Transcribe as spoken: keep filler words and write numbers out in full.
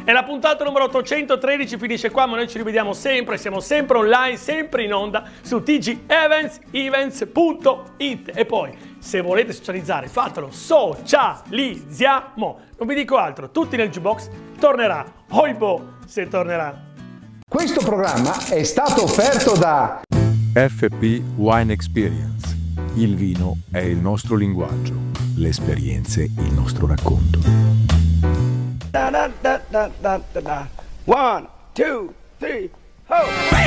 È la puntata numero ottocentotredici, finisce qua, ma noi ci rivediamo sempre, siamo sempre online, sempre in onda su t g events events punto it. E poi, se volete socializzare, fatelo, socializziamo. Non vi dico altro, tutti nel jukebox, tornerà, oibo se tornerà. Questo programma è stato offerto da F P Wine Experience. Il vino è il nostro linguaggio, le esperienze il nostro racconto. Da, da, da, da, da, da. One, two, three, ho!